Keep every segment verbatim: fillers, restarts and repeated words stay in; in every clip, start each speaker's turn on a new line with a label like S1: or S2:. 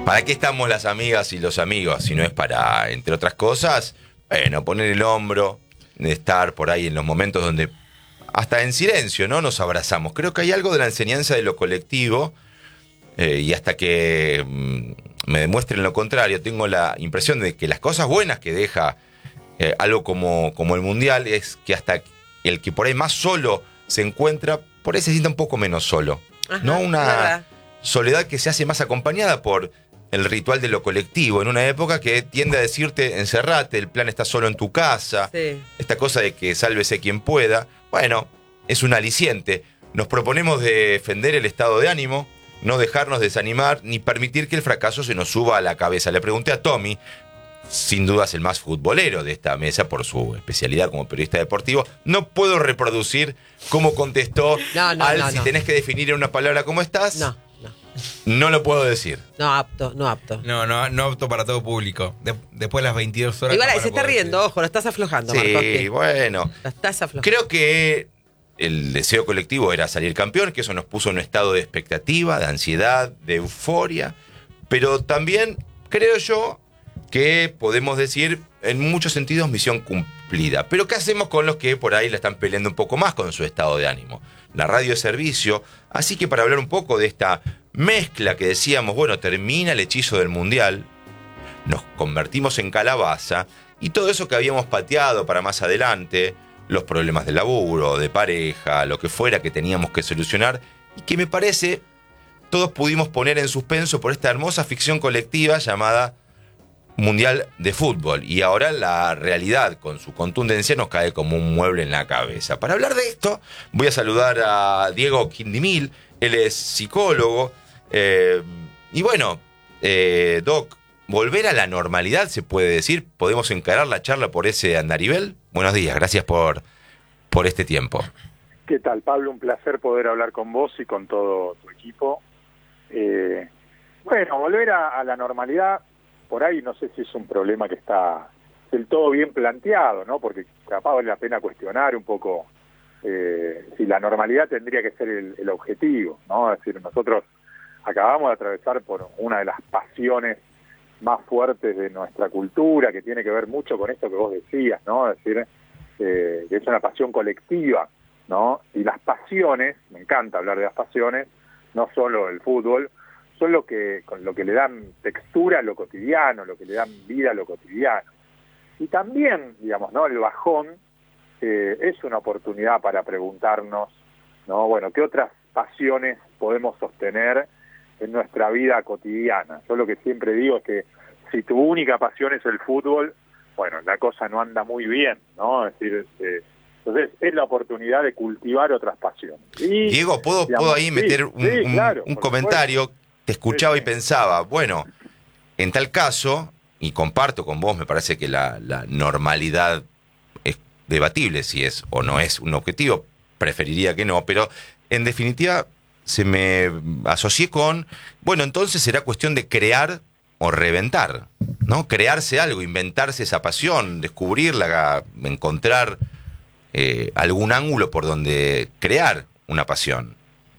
S1: ¿Para qué estamos las amigas y los amigos? Si no es para, entre otras cosas, bueno, poner el hombro, estar por ahí en los momentos donde hasta en silencio, ¿no? Nos abrazamos. Creo que hay algo de la enseñanza de lo colectivo eh, y hasta que mm, me demuestren lo contrario, tengo la impresión de que las cosas buenas que deja eh, algo como, como el Mundial es que hasta el que por ahí más solo se encuentra, por ahí se sienta un poco menos solo.
S2: Ajá,
S1: ¿no? Una
S2: verdad.
S1: soledad que se hace más acompañada por el ritual de lo colectivo, en una época que tiende a decirte, encerrate, el plan está solo en tu casa,
S2: Sí.
S1: esta cosa de que sálvese quien pueda, bueno, es un aliciente. Nos proponemos defender el estado de ánimo, no dejarnos desanimar, ni permitir que el fracaso se nos suba a la cabeza. Le pregunté a Tommy, sin dudas el más futbolero de esta mesa por su especialidad como periodista deportivo, no puedo reproducir cómo contestó
S2: No, no,
S1: al
S2: no,
S1: si
S2: no.
S1: tenés que definir en una palabra cómo estás.
S2: No, no.
S1: No lo puedo decir.
S2: No apto, no apto.
S3: No, no, no apto para todo público. De- después de las veintidós horas.
S2: Igual
S3: capaz
S2: se
S3: no
S2: está
S3: puedo
S2: riendo,
S3: decir.
S2: ojo, lo estás aflojando,
S1: Sí,
S2: Marcos.
S1: bueno.
S2: Lo estás aflojando.
S1: Creo que el deseo colectivo era salir campeón, que eso nos puso en un estado de expectativa, de ansiedad, de euforia. Pero también creo yo que podemos decir, en muchos sentidos, misión cumplida. Pero ¿qué hacemos con los que por ahí la están peleando un poco más con su estado de ánimo? La radio es servicio. Así que para hablar un poco de esta mezcla que decíamos, bueno, termina el hechizo del Mundial, nos convertimos en calabaza, y todo eso que habíamos pateado para más adelante, los problemas de laburo, de pareja, lo que fuera que teníamos que solucionar, y que me parece todos pudimos poner en suspenso por esta hermosa ficción colectiva llamada Mundial de Fútbol. Y ahora la realidad, con su contundencia, nos cae como un mueble en la cabeza. Para hablar de esto, voy a saludar a Diego Quindimil. Él es psicólogo. Eh, y bueno, eh, Doc, volver a la normalidad, se puede decir. ¿Podemos encarar la charla por ese andarivel? Buenos días, gracias por, por este tiempo.
S4: ¿Qué tal, Pablo? Un placer poder hablar con vos y con todo tu equipo. Eh, bueno, volver a, a la normalidad, por ahí no sé si es un problema que está del todo bien planteado, ¿no? Porque capaz vale la pena cuestionar un poco eh, si la normalidad tendría que ser el, el objetivo, ¿no? Es decir, nosotros acabamos de atravesar por una de las pasiones más fuertes de nuestra cultura, que tiene que ver mucho con esto que vos decías, ¿no? Es decir, eh, que es una pasión colectiva, ¿no? Y las pasiones, me encanta hablar de las pasiones, no solo el fútbol, son lo que, con lo que le dan textura a lo cotidiano, lo que le dan vida a lo cotidiano. Y también, digamos, ¿no? El bajón eh, es una oportunidad para preguntarnos, ¿no? Bueno, ¿qué otras pasiones podemos sostener en nuestra vida cotidiana? Yo lo que siempre digo es que si tu única pasión es el fútbol, bueno, la cosa no anda muy bien, ¿no? Es decir, eh, entonces es la oportunidad de cultivar otras pasiones. Y,
S1: Diego, ¿puedo,
S4: digamos,
S1: ¿puedo ahí
S4: sí,
S1: meter un,
S4: sí,
S1: un-
S4: claro,
S1: un
S4: por
S1: comentario?
S4: supuesto.
S1: Te escuchaba
S4: Sí,
S1: y
S4: sí.
S1: pensaba, bueno, en tal caso, y comparto con vos, me parece que la, la normalidad es debatible si es o no es un objetivo, preferiría que no, pero en definitiva se me asocié con, bueno, entonces será cuestión de crear o reventar, ¿no? Crearse algo, inventarse esa pasión, descubrirla, encontrar eh, algún ángulo por donde crear una pasión.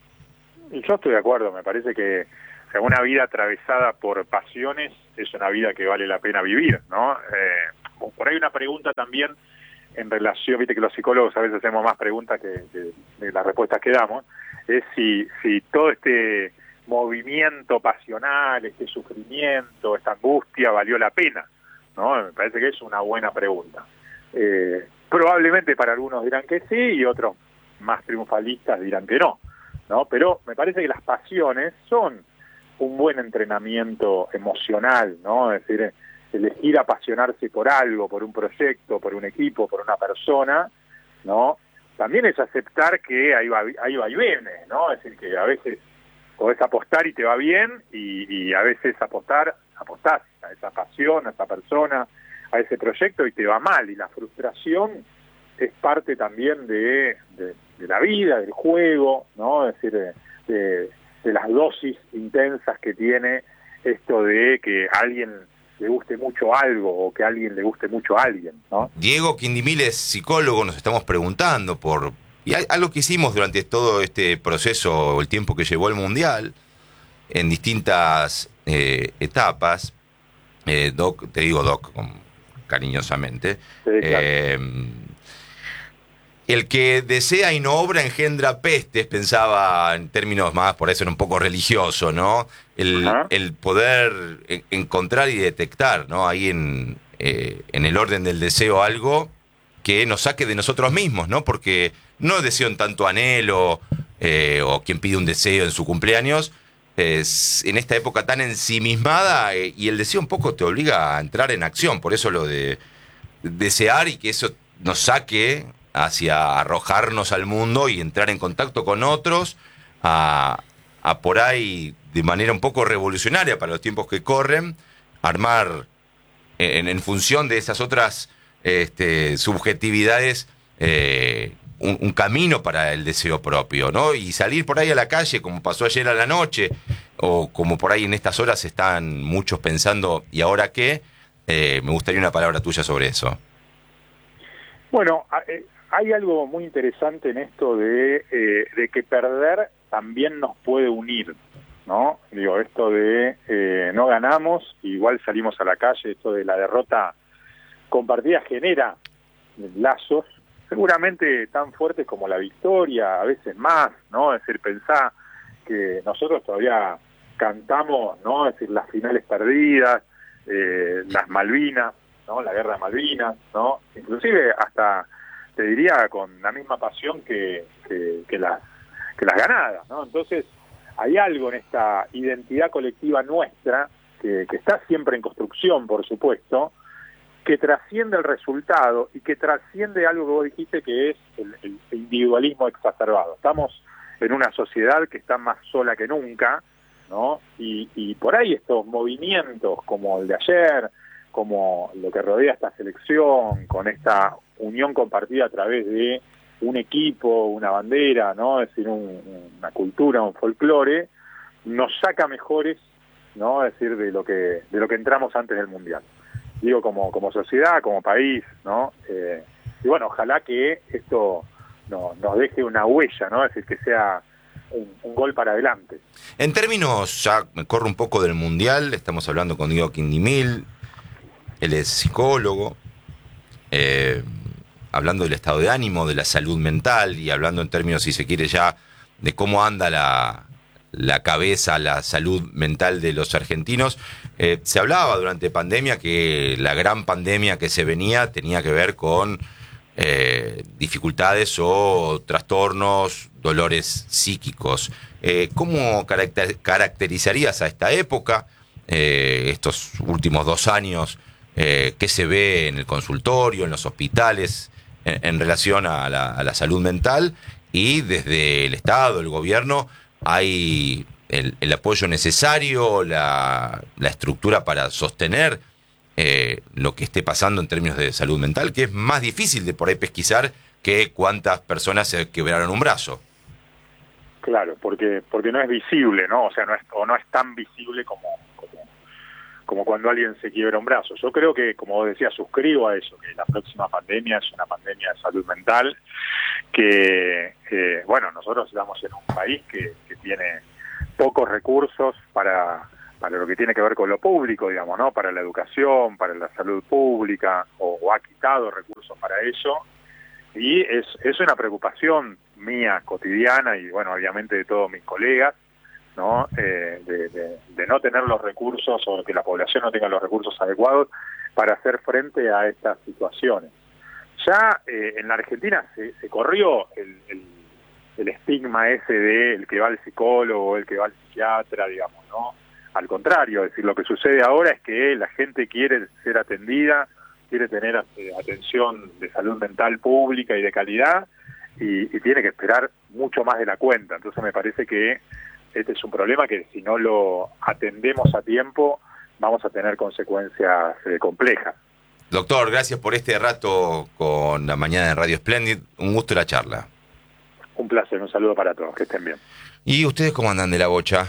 S4: Y yo estoy de acuerdo, me parece que o sea, una vida atravesada por pasiones es una vida que vale la pena vivir, ¿no? Eh, por ahí una pregunta también en relación, viste que los psicólogos a veces hacemos más preguntas que, que, que las respuestas que damos, es si, si todo este movimiento pasional, este sufrimiento, esta angustia valió la pena, ¿no? Me parece que es una buena pregunta. Eh, probablemente para algunos dirán que sí y otros más triunfalistas dirán que no, ¿no? Pero me parece que las pasiones son un buen entrenamiento emocional, ¿no? Es decir, elegir apasionarse por algo, por un proyecto, por un equipo, por una persona, ¿no? También es aceptar que hay, va- hay vaivenes, ¿no? Es decir, que a veces podés apostar y te va bien, y, y a veces apostar, apostás a esa pasión, a esa persona, a ese proyecto y te va mal, y la frustración es parte también de, de, de la vida, del juego, ¿no? Es decir, de, de, de las dosis intensas que tiene esto de que a alguien le guste mucho algo o que a alguien le guste mucho a alguien, ¿no?
S1: Diego Quindimil es psicólogo, nos estamos preguntando por... Y hay algo que hicimos durante todo este proceso, el tiempo que llevó el Mundial, en distintas eh, etapas, eh, Doc, te digo Doc con, cariñosamente,
S4: Sí, claro.
S1: eh, el que desea y no obra engendra pestes, pensaba en términos más, por eso era un poco religioso, ¿no? El,
S4: Ajá.
S1: el poder en- encontrar y detectar, ¿no? Ahí en, eh, en el orden del deseo algo que nos saque de nosotros mismos, ¿no? Porque no deseo en tanto anhelo, eh, o quien pide un deseo en su cumpleaños, es en esta época tan ensimismada, eh, y el deseo un poco te obliga a entrar en acción, por eso lo de desear y que eso nos saque hacia arrojarnos al mundo y entrar en contacto con otros, a, a por ahí de manera un poco revolucionaria para los tiempos que corren, armar en, en función de esas otras este, subjetividades eh, un, un camino para el deseo propio, ¿no? Y salir por ahí a la calle, como pasó ayer a la noche, o como por ahí en estas horas están muchos pensando, ¿y ahora qué? Eh, me gustaría una palabra tuya sobre eso.
S4: Bueno, a- eh, hay algo muy interesante en esto de, eh, de que perder también nos puede unir, ¿no? Digo, esto de eh, no ganamos, igual salimos a la calle, esto de la derrota compartida genera lazos, seguramente tan fuertes como la victoria, a veces más, ¿no? Es decir, pensá que nosotros todavía cantamos, ¿no? Es decir, las finales perdidas, eh, las Malvinas, ¿no? La guerra de Malvinas, ¿no? Inclusive hasta, te diría, con la misma pasión que, que, que las, que las ganadas, ¿no? Entonces, hay algo en esta identidad colectiva nuestra, que, que está siempre en construcción, por supuesto, que trasciende el resultado y que trasciende algo que vos dijiste, que es el, el individualismo exacerbado. Estamos en una sociedad que está más sola que nunca, ¿no? Y, y por ahí estos movimientos como el de ayer, como lo que rodea esta selección, con esta unión compartida a través de un equipo, una bandera, ¿no? Es decir, un, una cultura, un folclore, nos saca mejores, ¿no? Es decir, de lo que de lo que entramos antes del Mundial. Digo, como como sociedad, como país, ¿no? Eh, y bueno, ojalá que esto no, nos deje una huella, ¿no? Es decir, que sea un, un gol para adelante.
S1: En términos, ya me corro un poco del Mundial, estamos hablando con Diego Quindimil, él es psicólogo, eh, hablando del estado de ánimo, de la salud mental, y hablando en términos, si se quiere ya, de cómo anda la, la cabeza, la salud mental de los argentinos. Eh, se hablaba durante pandemia que la gran pandemia que se venía tenía que ver con eh, dificultades o trastornos, dolores psíquicos. Eh, ¿Cómo caracter- caracterizarías a esta época, eh, estos últimos dos años? Eh, ¿Qué se ve en el consultorio, en los hospitales, en, en relación a la, a la salud mental? Y desde el Estado, el gobierno, ¿hay el, el apoyo necesario, la, la estructura para sostener eh, lo que esté pasando en términos de salud mental, que es más difícil de por ahí pesquisar que cuántas personas se quebraron un brazo?
S4: Claro, porque porque no es visible, ¿no? O sea, no es, o no es tan visible como, como como cuando alguien se quiebra un brazo. Yo creo que, como vos decías, suscribo a eso, que la próxima pandemia es una pandemia de salud mental, que, eh, bueno, nosotros estamos en un país que, que tiene pocos recursos para, para lo que tiene que ver con lo público, digamos, ¿no? Para la educación, para la salud pública, o, o ha quitado recursos para ello, y es, es una preocupación mía cotidiana y, bueno, obviamente de todos mis colegas, ¿no? Eh, de, de, de no tener los recursos, o que la población no tenga los recursos adecuados para hacer frente a estas situaciones. Ya eh, en la Argentina se, se corrió el, el, el estigma ese de el que va al psicólogo, el que va al psiquiatra, digamos, ¿no? Al contrario, es decir, lo que sucede ahora es que la gente quiere ser atendida, quiere tener eh, atención de salud mental pública y de calidad, y, y tiene que esperar mucho más de la cuenta. Entonces me parece que este es un problema que si no lo atendemos a tiempo vamos a tener consecuencias eh, complejas.
S1: Doctor, gracias por este rato con la mañana de Radio Splendid. Un gusto la charla.
S4: Un placer, un saludo para todos, que estén bien.
S1: ¿Y ustedes cómo andan de la bocha?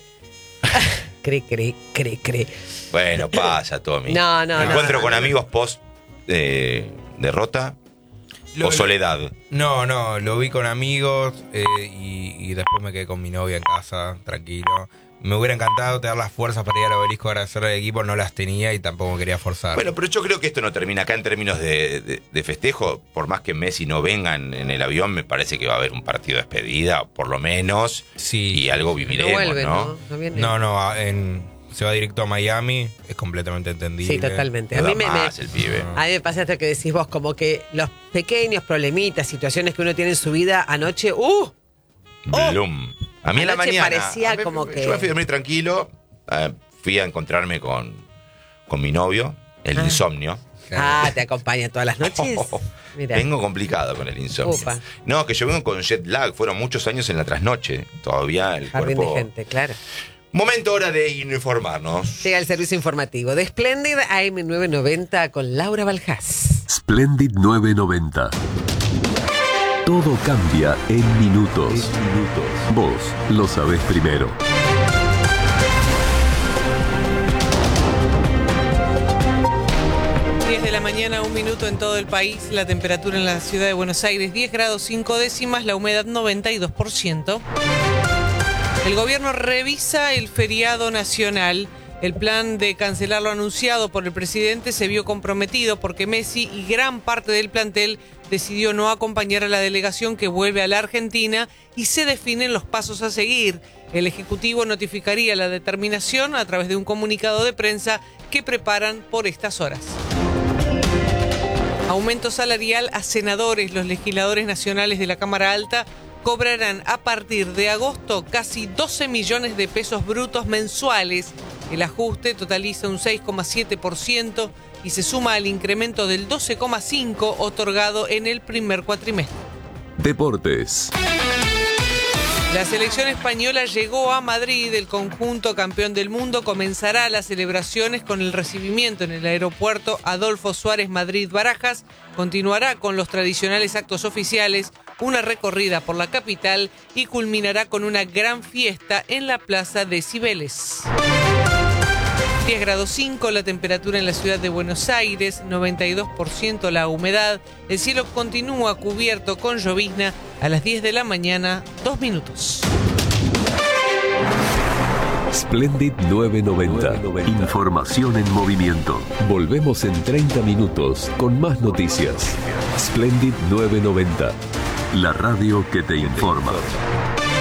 S2: Cre, cre, cre, cre.
S1: Bueno, pasa, Tommy.
S2: No, no, no.
S1: Encuentro
S2: no,
S1: con
S2: no.
S1: amigos post eh, derrota
S3: Lo-
S1: o soledad.
S3: No, no, lo vi con amigos eh, y, y después me quedé con mi novia en casa, tranquilo. Me hubiera encantado tener las fuerzas para ir al Obelisco a agradecer al equipo, no las tenía y tampoco quería forzar.
S1: Bueno, pero yo creo que esto no termina acá en términos de, de, de festejo. Por más que Messi no venga en, en el avión, me parece que va a haber un partido de despedida, por lo menos.
S3: Sí.
S1: Y algo viviremos,
S2: No vuelve,
S1: ¿no?
S2: ¿no? No, viene.
S3: No, no, en, se va directo a Miami, es completamente entendible.
S2: Sí, totalmente.
S1: No
S2: A
S1: da
S2: mí me, me-
S1: más el pibe.
S2: a mí me pasa esto que decís vos, como que los pequeños problemitas, situaciones que uno tiene en su vida anoche, ¡uh! Oh.
S1: Blum. A mí en la
S2: Anoche
S1: mañana.
S2: parecía
S1: a mí-
S2: como que-
S1: Yo me fui a dormir tranquilo. eh, fui a encontrarme con, con mi novio, el
S2: Ah.
S1: insomnio.
S2: Ah, ¿te acompaña todas las noches? Mira.
S1: Vengo complicado con el insomnio.
S2: Upa.
S1: No, que yo vengo con jet lag. Fueron muchos años en la trasnoche. Todavía el
S2: Jardín
S1: cuerpo.
S2: de gente, claro.
S1: Momento hora de informarnos.
S2: Llega el servicio informativo de Splendid A M nueve noventa con Laura Baljás.
S5: Splendid nueve noventa. Todo cambia en minutos. Vos lo sabés primero.
S6: diez de la mañana, un minuto en todo el país. La temperatura en la ciudad de Buenos Aires, diez grados cinco décimas, la humedad noventa y dos por ciento. El gobierno revisa el feriado nacional. El plan de cancelar lo anunciado por el presidente se vio comprometido porque Messi y gran parte del plantel decidió no acompañar a la delegación que vuelve a la Argentina y se definen los pasos a seguir. El Ejecutivo notificaría la determinación a través de un comunicado de prensa que preparan por estas horas. Aumento salarial a senadores. Los legisladores nacionales de la Cámara Alta cobrarán a partir de agosto casi doce millones de pesos brutos mensuales. El ajuste totaliza un seis coma siete por ciento y se suma al incremento del doce coma cinco por ciento otorgado en el primer cuatrimestre.
S5: Deportes.
S6: La selección española llegó a Madrid. El conjunto campeón del mundo comenzará las celebraciones con el recibimiento en el aeropuerto Adolfo Suárez Madrid-Barajas. Continuará con los tradicionales actos oficiales, una recorrida por la capital y culminará con una gran fiesta en la Plaza de Cibeles. diez grados cinco la temperatura en la ciudad de Buenos Aires, noventa y dos por ciento la humedad. El cielo continúa cubierto con llovizna a las diez de la mañana, dos minutos.
S5: Splendid nueve noventa. Información en movimiento. Volvemos en treinta minutos con más noticias. Splendid nueve noventa. La radio que te informa.